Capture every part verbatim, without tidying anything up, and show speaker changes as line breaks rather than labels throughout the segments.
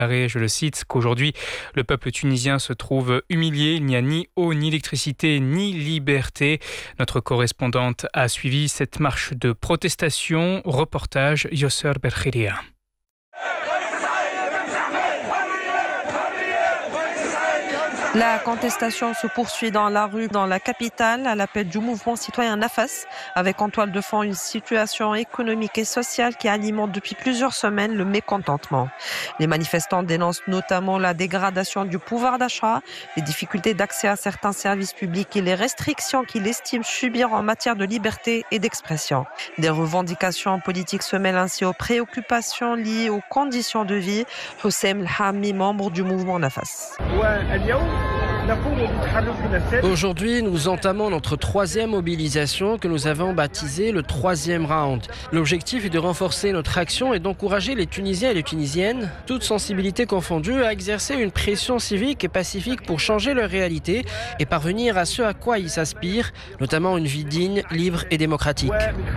Je le cite, qu'aujourd'hui, le peuple tunisien se trouve humilié. Il n'y a ni eau, ni électricité, ni liberté. Notre correspondante a suivi cette marche de protestation. Reportage Yosser Berkhiria.
La contestation se poursuit dans la rue, dans la capitale, à l'appel du mouvement citoyen Nafas, avec en toile de fond une situation économique et sociale qui alimente depuis plusieurs semaines le mécontentement. Les manifestants dénoncent notamment la dégradation du pouvoir d'achat, les difficultés d'accès à certains services publics et les restrictions qu'ils estiment subir en matière de liberté et d'expression. Des revendications politiques se mêlent ainsi aux préoccupations liées aux conditions de vie. Houssem Lhami, membre du mouvement Nafas.
Aujourd'hui, nous entamons notre troisième mobilisation que nous avons baptisée le troisième round. L'objectif est de renforcer notre action et d'encourager les Tunisiens et les Tunisiennes, toutes sensibilités confondues, à exercer une pression civique et pacifique pour changer leur réalité et parvenir à ce à quoi ils aspirent, notamment une vie digne, libre et démocratique.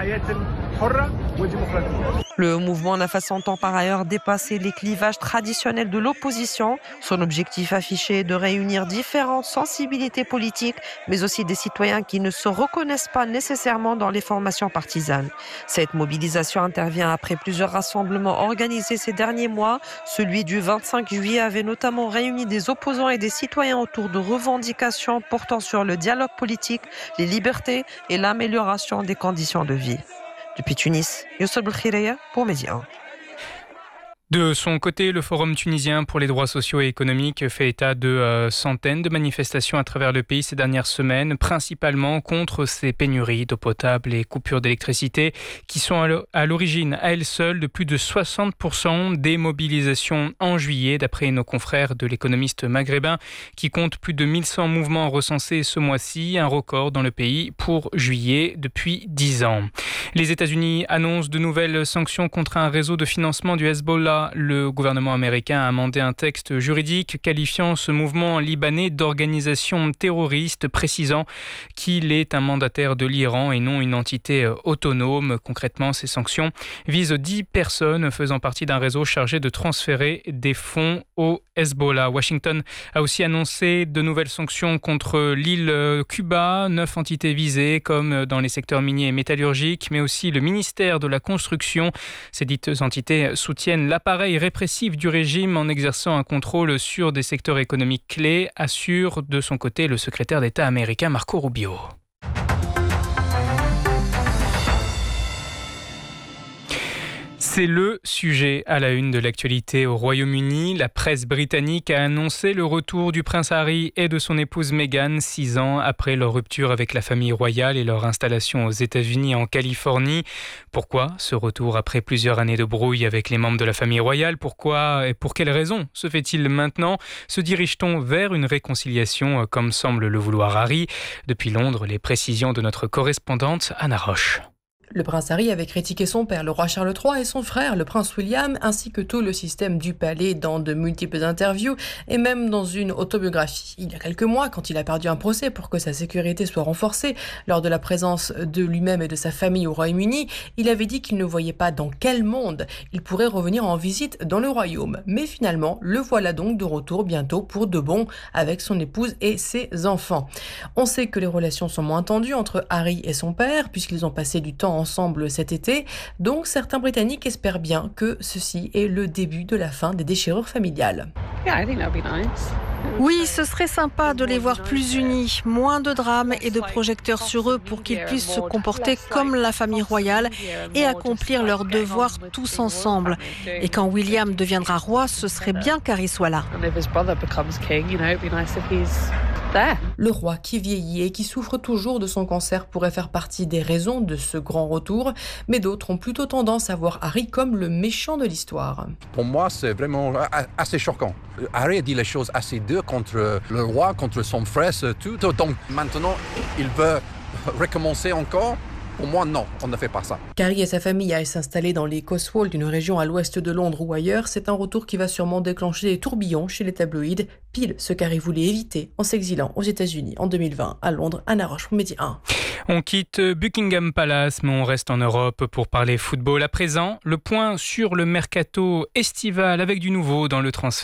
Le mouvement Nafas entend par ailleurs dépasser les clivages traditionnels de l'opposition. Son objectif affiché est de réunir différentes sensibilités politiques, mais aussi des citoyens qui ne se reconnaissent pas nécessairement dans les formations partisanes. Cette mobilisation intervient après plusieurs rassemblements organisés ces derniers mois. Celui du vingt-cinq juillet avait notamment réuni des opposants et des citoyens autour de revendications portant sur le dialogue politique, les libertés et l'amélioration des conditions de vie. Depuis Tunis, Yosser Berkhiria pour Média.
De son côté, le Forum tunisien pour les droits sociaux et économiques fait état de euh, centaines de manifestations à travers le pays ces dernières semaines, principalement contre ces pénuries d'eau potable et coupures d'électricité qui sont à l'origine à elles seules de plus de soixante pour cent des mobilisations en juillet, d'après nos confrères de l'Économiste maghrébin, qui compte plus de mille cent mouvements recensés ce mois-ci, un record dans le pays pour juillet depuis dix ans. Les États-Unis annoncent de nouvelles sanctions contre un réseau de financement du Hezbollah. Le gouvernement américain a amendé un texte juridique qualifiant ce mouvement libanais d'organisation terroriste, précisant qu'il est un mandataire de l'Iran et non une entité autonome. Concrètement, ces sanctions visent dix personnes faisant partie d'un réseau chargé de transférer des fonds au Hezbollah. Washington a aussi annoncé de nouvelles sanctions contre l'île Cuba, neuf entités visées comme dans les secteurs miniers et métallurgiques, mais aussi le ministère de la Construction. Ces dites entités soutiennent l'appareil répressif du régime en exerçant un contrôle sur des secteurs économiques clés, assure de son côté le secrétaire d'État américain Marco Rubio. C'est le sujet à la une de l'actualité au Royaume-Uni. La presse britannique a annoncé le retour du prince Harry et de son épouse Meghan, six ans après leur rupture avec la famille royale et leur installation aux États-Unis et en Californie. Pourquoi ce retour après plusieurs années de brouille avec les membres de la famille royale ? Pourquoi et pour quelles raisons se fait-il maintenant ? Se dirige-t-on vers une réconciliation comme semble le vouloir Harry ? Depuis Londres, les précisions de notre correspondante Anna Roche.
Le prince Harry avait critiqué son père, le roi Charles trois, et son frère, le prince William, ainsi que tout le système du palais dans de multiples interviews et même dans une autobiographie. Il y a quelques mois, quand il a perdu un procès pour que sa sécurité soit renforcée lors de la présence de lui-même et de sa famille au Royaume-Uni, il avait dit qu'il ne voyait pas dans quel monde il pourrait revenir en visite dans le royaume. Mais finalement, le voilà donc de retour bientôt pour de bon avec son épouse et ses enfants. On sait que les relations sont moins tendues entre Harry et son père, puisqu'ils ont passé du temps ensemble cet été, donc certains Britanniques espèrent bien que ceci est le début de la fin des déchirures familiales.
Oui, ce serait sympa de les voir plus unis, moins de drames et de projecteurs sur eux pour qu'ils puissent se comporter comme la famille royale et accomplir leurs devoirs tous ensemble. Et quand William deviendra roi, ce serait bien qu'Harry soit là.
Le roi qui vieillit et qui souffre toujours de son cancer pourrait faire partie des raisons de ce grand retour, mais d'autres ont plutôt tendance à voir Harry comme le méchant de l'histoire.
Pour moi, c'est vraiment assez choquant. Harry a dit les choses assez dures contre le roi, contre son frère, tout. Donc maintenant, il veut recommencer encore. Pour moi, non, on ne fait pas ça.
Carrie et sa famille aillent s'installer dans les Cotswolds, une région à l'ouest de Londres ou ailleurs. C'est un retour qui va sûrement déclencher des tourbillons chez les tabloïds. Pile ce qu'Harry voulait éviter en s'exilant aux États-Unis en deux mille vingt. À Londres, Anna Roche pour Midi un.
On quitte Buckingham Palace, mais on reste en Europe pour parler football. À présent, le point sur le mercato estival avec du nouveau dans le transfert.